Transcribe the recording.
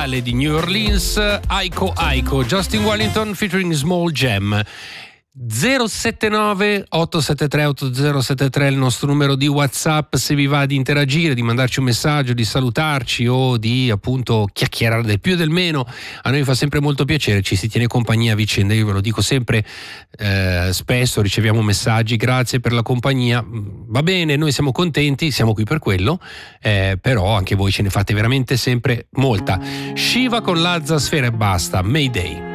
locale di New Orleans, Aiko Aiko, Justin Wellington featuring Small Jam. 079 873 8073 il nostro numero di WhatsApp, se vi va di interagire, di mandarci un messaggio, di salutarci o di appunto chiacchierare del più e del meno. A noi fa sempre molto piacere, ci si tiene compagnia a vicenda, io ve lo dico sempre, spesso riceviamo messaggi, grazie per la compagnia, va bene, noi siamo contenti, siamo qui per quello, però anche voi ce ne fate veramente sempre molta. Shiva con Lazza Sfera e basta, Mayday.